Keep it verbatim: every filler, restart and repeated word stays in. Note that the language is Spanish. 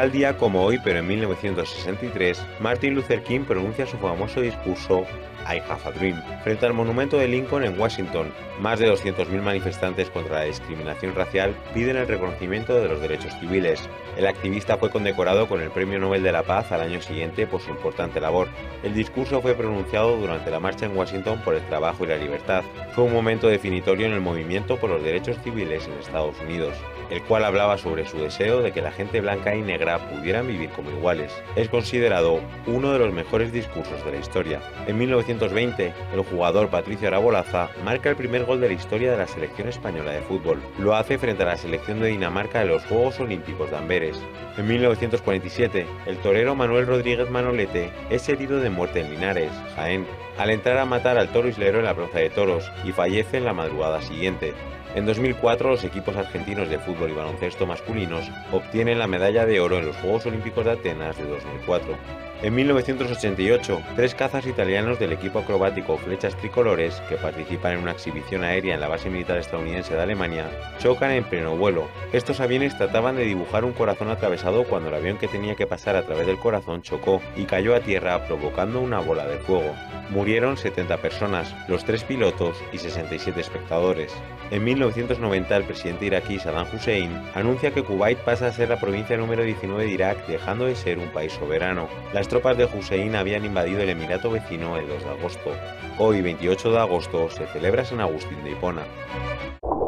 Tal día como hoy, pero en mil novecientos sesenta y tres, Martin Luther King pronuncia su famoso discurso I Have a Dream frente al monumento de Lincoln en Washington. Más de doscientos mil manifestantes contra la discriminación racial piden el reconocimiento de los derechos civiles. El activista fue condecorado con el Premio Nobel de la Paz al año siguiente por su importante labor. El discurso fue pronunciado durante la marcha en Washington por el trabajo y la libertad. Fue un momento definitorio en el movimiento por los derechos civiles en Estados Unidos, el cual hablaba sobre su deseo de que la gente blanca y negra pudieran vivir como iguales. Es considerado uno de los mejores discursos de la historia. En mil novecientos veinte, el jugador Patricio Arabolaza marca el primer gol de la historia de la selección española de fútbol. Lo hace frente a la selección de Dinamarca en los Juegos Olímpicos de Amberes. En mil novecientos cuarenta y siete, el torero Manuel Rodríguez Manolete es herido de muerte en Linares, Jaén, al entrar a matar al toro islero en la plaza de toros, y fallece en la madrugada siguiente. En dos mil cuatro, los equipos argentinos de fútbol y baloncesto masculinos obtienen la medalla de oro en los Juegos Olímpicos de Atenas de dos mil cuatro. En mil novecientos ochenta y ocho, tres cazas italianos del equipo acrobático Flechas Tricolores, que participan en una exhibición aérea en la base militar estadounidense de Alemania, chocan en pleno vuelo. Estos aviones trataban de dibujar un corazón atravesado cuando el avión que tenía que pasar a través del corazón chocó y cayó a tierra, provocando una bola de fuego. Murieron setenta personas, los tres pilotos y sesenta y siete espectadores. En mil novecientos noventa, el presidente iraquí Saddam Hussein anuncia que Kuwait pasa a ser la provincia número diecinueve de Irak, dejando de ser un país soberano. Las tropas de Hussein habían invadido el emirato vecino el dos de agosto. Hoy, veintiocho de agosto, se celebra San Agustín de Hipona.